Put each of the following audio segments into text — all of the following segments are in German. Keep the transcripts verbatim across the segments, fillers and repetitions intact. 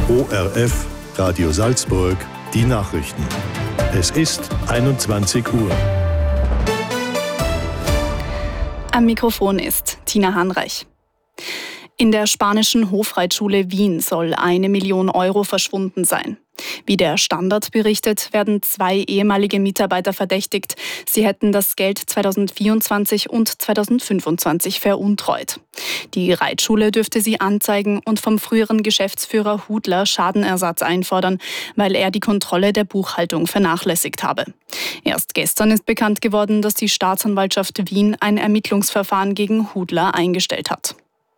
O R F, Radio Salzburg, die Nachrichten. Es ist einundzwanzig Uhr. Am Mikrofon ist Tina Hanreich. In der spanischen Hofreitschule Wien soll eine Million Euro verschwunden sein. Wie der Standard berichtet, werden zwei ehemalige Mitarbeiter verdächtigt. Sie hätten das Geld zweitausendvierundzwanzig und zweitausendfünfundzwanzig veruntreut. Die Reitschule dürfte sie anzeigen und vom früheren Geschäftsführer Hudler Schadenersatz einfordern, weil er die Kontrolle der Buchhaltung vernachlässigt habe. Erst gestern ist bekannt geworden, dass die Staatsanwaltschaft Wien ein Ermittlungsverfahren gegen Hudler eingestellt hat.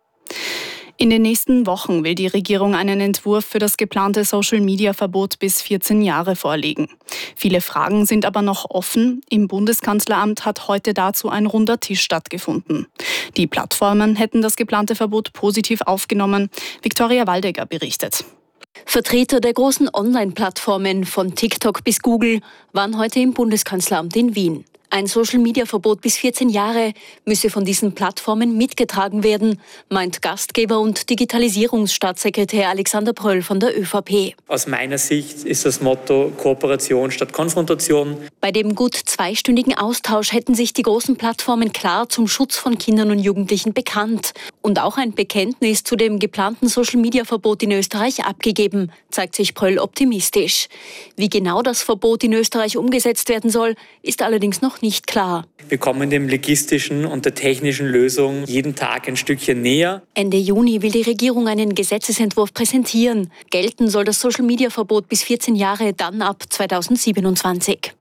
In den nächsten Wochen will die Regierung einen Entwurf für das geplante Social-Media-Verbot bis vierzehn Jahre vorlegen. Viele Fragen sind aber noch offen. Im Bundeskanzleramt hat heute dazu ein runder Tisch stattgefunden. Die Plattformen hätten das geplante Verbot positiv aufgenommen. Viktoria Waldecker berichtet. Vertreter der großen Online-Plattformen von TikTok bis Google waren heute im Bundeskanzleramt in Wien. Ein Social-Media-Verbot bis vierzehn Jahre müsse von diesen Plattformen mitgetragen werden, meint Gastgeber und Digitalisierungsstaatssekretär Alexander Pröll von der ÖVP. Aus meiner Sicht ist das Motto Kooperation statt Konfrontation. Bei dem gut zweistündigen Austausch hätten sich die großen Plattformen klar zum Schutz von Kindern und Jugendlichen bekannt und auch ein Bekenntnis zu dem geplanten Social-Media-Verbot in Österreich abgegeben, zeigt sich Pröll optimistisch. Wie genau das Verbot in Österreich umgesetzt werden soll, ist allerdings noch nicht klar. Wir kommen dem logistischen und der technischen Lösung jeden Tag ein Stückchen näher. Ende Juni will die Regierung einen Gesetzesentwurf präsentieren. Gelten soll das Social-Media-Verbot bis vierzehn Jahre, dann ab zweitausendsiebenundzwanzig.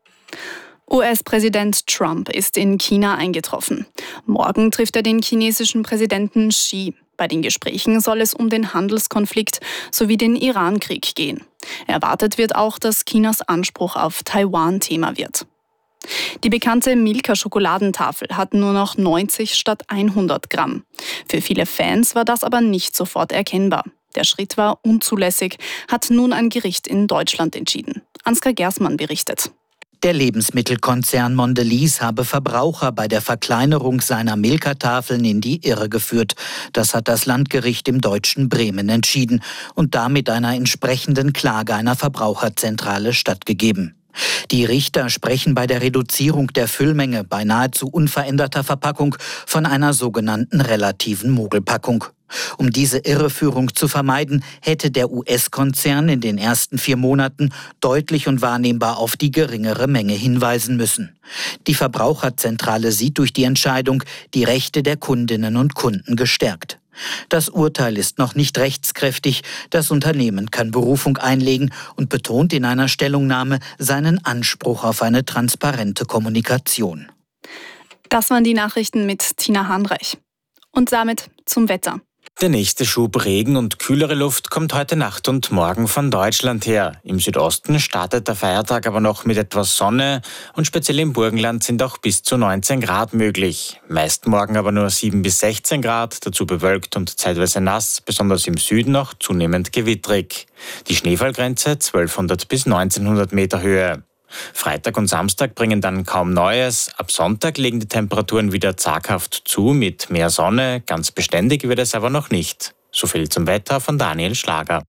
U S-Präsident Trump ist in China eingetroffen. Morgen trifft er den chinesischen Präsidenten Xi. Bei den Gesprächen soll es um den Handelskonflikt sowie den Iran-Krieg gehen. Erwartet wird auch, dass Chinas Anspruch auf Taiwan Thema wird. Die bekannte Milka-Schokoladentafel hat nur noch neunzig statt hundert Gramm. Für viele Fans war das aber nicht sofort erkennbar. Der Schritt war unzulässig, hat nun ein Gericht in Deutschland entschieden. Ansgar Gersmann berichtet. Der Lebensmittelkonzern Mondelez habe Verbraucher bei der Verkleinerung seiner Milka-Tafeln in die Irre geführt. Das hat das Landgericht im deutschen Bremen entschieden und damit einer entsprechenden Klage einer Verbraucherzentrale stattgegeben. Die Richter sprechen bei der Reduzierung der Füllmenge bei nahezu unveränderter Verpackung von einer sogenannten relativen Mogelpackung. Um diese Irreführung zu vermeiden, hätte der U S-Konzern in den ersten vier Monaten deutlich und wahrnehmbar auf die geringere Menge hinweisen müssen. Die Verbraucherzentrale sieht durch die Entscheidung die Rechte der Kundinnen und Kunden gestärkt. Das Urteil ist noch nicht rechtskräftig. Das Unternehmen kann Berufung einlegen und betont in einer Stellungnahme seinen Anspruch auf eine transparente Kommunikation. Das waren die Nachrichten mit Tina Hanreich. Und damit zum Wetter. Der nächste Schub Regen und kühlere Luft kommt heute Nacht und morgen von Deutschland her. Im Südosten startet der Feiertag aber noch mit etwas Sonne und speziell im Burgenland sind auch bis zu neunzehn Grad möglich. Meist morgen aber nur sieben bis sechzehn Grad, dazu bewölkt und zeitweise nass, besonders im Süden auch zunehmend gewittrig. Die Schneefallgrenze zwölfhundert bis neunzehnhundert Meter Höhe. Freitag und Samstag bringen dann kaum Neues. Ab Sonntag legen die Temperaturen wieder zaghaft zu mit mehr Sonne. Ganz beständig wird es aber noch nicht. So viel zum Wetter von Daniel Schlager.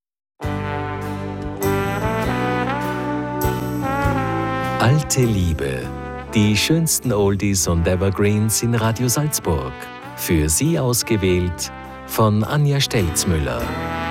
Alte Liebe. Die schönsten Oldies und Evergreens in Radio Salzburg. Für Sie ausgewählt von Anja Stelzmüller.